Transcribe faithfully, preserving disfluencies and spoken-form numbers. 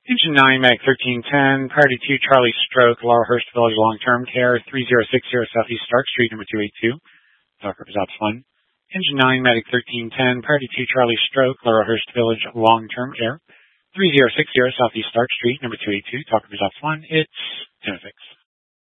Engine nine, Medic thirteen ten, priority two, Charlie Stroke, Laurelhurst Village Long-Term Care, three zero six zero Southeast Stark Street, number two eighty-two. Dock represents one. Engine nine, Medic thirteen ten, priority two, Charlie Stroke, Laurelhurst Village Long-Term Care, three zero six zero Southeast Stark Street, number two eighty-two. Dock represents one. It's ten oh six.